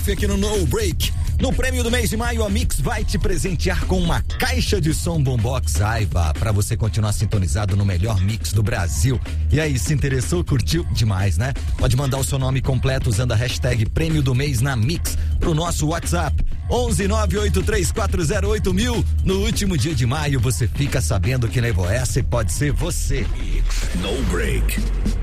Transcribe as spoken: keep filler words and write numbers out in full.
Aqui no No Break. No prêmio do mês de maio, a Mix vai te presentear com uma caixa de som Boombox Aiva para você continuar sintonizado no melhor mix do Brasil. E aí, se interessou, curtiu? Demais, né? Pode mandar o seu nome completo usando a hashtag prêmio do mês na Mix pro nosso WhatsApp onze nove oito três quatro zero oito mil. No último dia de maio, você fica sabendo que levou essa e pode ser você. Mix No Break.